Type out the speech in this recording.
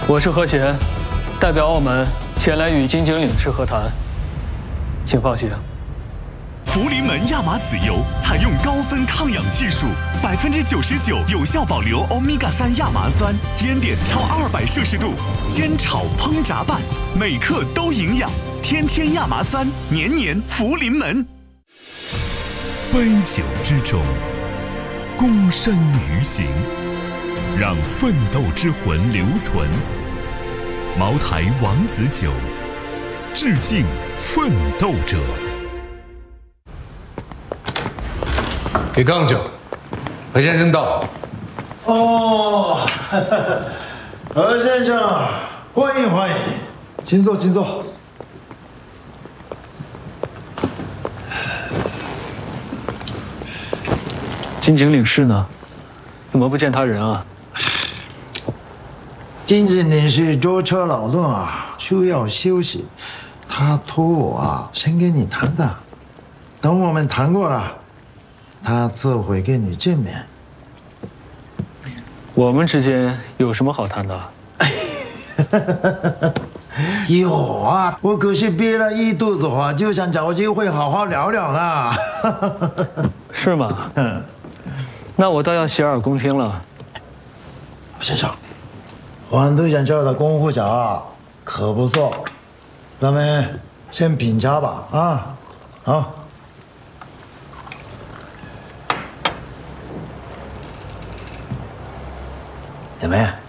我是何贤，代表澳门前来与金井领事和谈，请放心。 福临门亚麻籽油采用高分抗氧技术，99%有效保留欧米伽3亚麻酸，烟点超200摄氏度，煎炒烹炸拌，每克都营养。天天亚麻酸，年年福临门。 杯酒之中，躬身于行，让奋斗之魂留存。茅台王子酒，致敬奋斗者。 给杠酒，何先生到。 哦，何先生，欢迎欢迎，请坐请坐。 金井领事呢？怎么不见他人啊？ 金井领事舟车劳顿啊，需要休息。他托我啊，先跟你谈谈。等我们谈过了，他自会跟你见面。 我们之间有什么好谈的？ 有啊，我可是憋了一肚子话，就想找个机会好好聊聊呢。 是吗？那我倒要洗耳恭听了。 先生，黄队长这儿的功夫茶可不错，咱们先品茶吧啊！好。怎么样？